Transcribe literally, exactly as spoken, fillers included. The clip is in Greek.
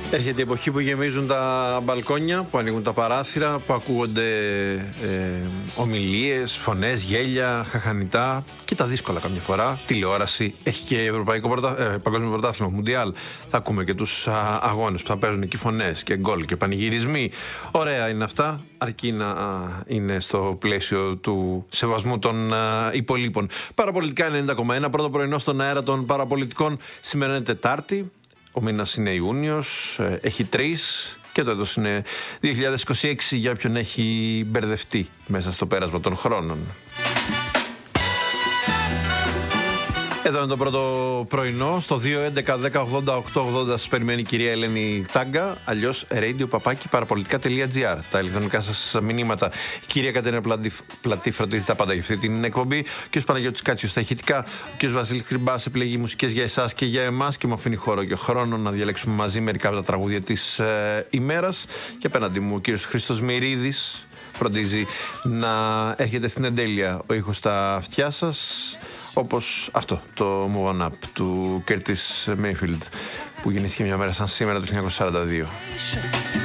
Έρχεται η εποχή που γεμίζουν τα μπαλκόνια, που ανοίγουν τα παράθυρα, που ακούγονται ε, ομιλίες, φωνές, γέλια, χαχανιτά και τα δύσκολα καμιά φορά. Τηλεόραση, έχει και ευρωπαϊκό πρωτα... ε, παγκόσμιο πρωτάθλημα, Μουντιάλ. Θα ακούμε και τους α, αγώνες που θα παίζουν εκεί, φωνές και γκολ και πανηγυρισμοί. Ωραία είναι αυτά, αρκεί να α, είναι στο πλαίσιο του σεβασμού των α, υπολείπων. Παραπολιτικά ενενήντα κόμμα ένα, πρώτο πρωινό στον αέρα των παραπολιτικών. Σήμερα είναι Τετάρτη. Ο μήνας είναι Ιούνιος, έχει τρεις και το έτος είναι δύο χιλιάδες είκοσι έξι για όποιον έχει μπερδευτεί μέσα στο πέρασμα των χρόνων. Εδώ είναι το πρώτο πρωινό, στο δύο έντεκα δέκα ογδόντα οκτώ ογδόντα σας περιμένει η κυρία Ελένη Τάγκα, αλλιώς radio παπάκι παραπολιτικά τελεία τζι άρ. Τα ηλεκτρονικά σας μηνύματα. Η κυρία Κατερίνα Πλατή, Πλατή φροντίζει τα πάντα για αυτή την εκπομπή. Ο κ. Παναγιώτης Κάτσιος στα ηχητικά. Ο κ. Βασίλης Κρυμπάς επιλέγει μουσικές για εσάς και για εμάς και μου αφήνει χώρο και χρόνο να διαλέξουμε μαζί μερικά από τα τραγούδια της ε, ημέρας. Και απέναντι μου ο κ. Χρήστος Μυρίδης φροντίζει να έρχεται στην εντέλεια ο ήχος στα αυτιά σας. Όπως αυτό, το Move On Up του Curtis Mayfield που γεννήθηκε μια μέρα σαν σήμερα το χίλια εννιακόσια σαράντα δύο.